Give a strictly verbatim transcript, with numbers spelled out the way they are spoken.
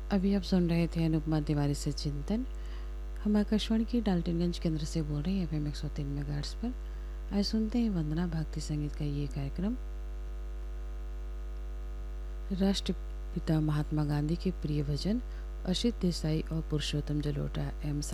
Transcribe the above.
अभी आप सुन रहे थे अनुपमा तिवारी से चिंतन। हम आकाशवाणी की डाल्टनगंज केंद्र से बोल रहे हैं एफ एम एक सौ तीन मेगाहर्ट्ज़ पर। आज सुनते हैं वंदना भक्ति संगीत का ये कार्यक्रम। राष्ट्रपिता महात्मा गांधी के प्रिय भजन असित देसाई और पुरुषोत्तम जलोटा एम